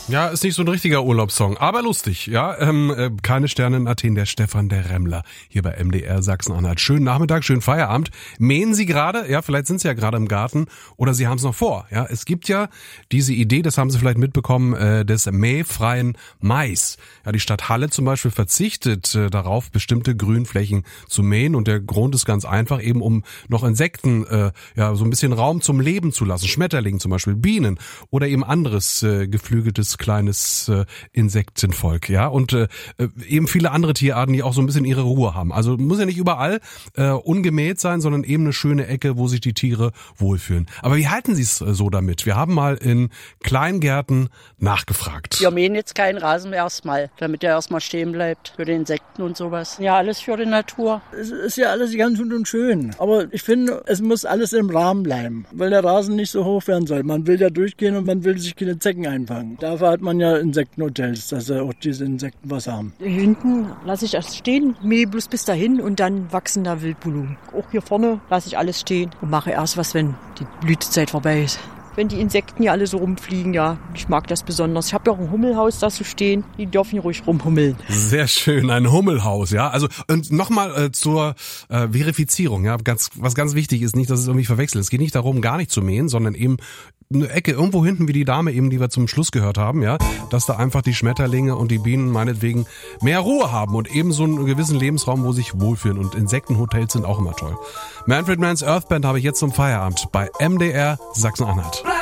Ja, ist nicht so ein richtiger Urlaubssong, aber lustig, ja. Keine Sterne in Athen, der Stefan der Remmler hier bei MDR Sachsen-Anhalt. Schönen Nachmittag, schönen Feierabend. Mähen Sie gerade? Ja, vielleicht sind Sie ja gerade im Garten oder Sie haben es noch vor. Ja, es gibt ja diese Idee, das haben Sie vielleicht mitbekommen, des mähfreien Mais. Ja, die Stadt Halle zum Beispiel verzichtet darauf, bestimmte Grünflächen zu mähen und der Grund ist ganz einfach, eben um noch Insekten so ein bisschen Raum zum Leben zu lassen. Schmetterlingen zum Beispiel, Bienen oder eben anderes geflügeltes kleines Insektenvolk, ja, und eben viele andere Tierarten, die auch so ein bisschen ihre Ruhe haben. Also muss ja nicht überall ungemäht sein, sondern eben eine schöne Ecke, wo sich die Tiere wohlfühlen. Aber wie halten Sie es so damit? Wir haben mal in Kleingärten nachgefragt. Wir mähen jetzt keinen Rasen erstmal, damit der erstmal stehen bleibt für die Insekten und sowas. Ja, alles für die Natur. Es ist ja alles ganz gut und schön, aber ich finde, es muss alles im Rahmen bleiben, weil der Rasen nicht so hoch werden soll. Man will ja durchgehen und man will sich keine Zecken einfangen. Dafür hat man ja Insektenhotels, dass auch diese Insekten was haben. Hinten lasse ich das stehen, mähe bloß bis dahin und dann wachsen da Wildblumen. Auch hier vorne lasse ich alles stehen und mache erst was, wenn die Blütezeit vorbei ist. Wenn die Insekten hier alle so rumfliegen, ja, ich mag das besonders. Ich habe ja auch ein Hummelhaus da zu stehen, die dürfen hier ruhig rumhummeln. Sehr schön, ein Hummelhaus, ja. Also und nochmal zur Verifizierung, ja, was ganz wichtig ist, nicht, dass es irgendwie verwechselt. Es geht nicht darum, gar nicht zu mähen, sondern eben eine Ecke irgendwo hinten, wie die Dame eben, die wir zum Schluss gehört haben, ja, dass da einfach die Schmetterlinge und die Bienen meinetwegen mehr Ruhe haben und eben so einen gewissen Lebensraum, wo sie sich wohlfühlen. Und Insektenhotels sind auch immer toll. Manfred Mann's Earth Band habe ich jetzt zum Feierabend bei MDR Sachsen-Anhalt.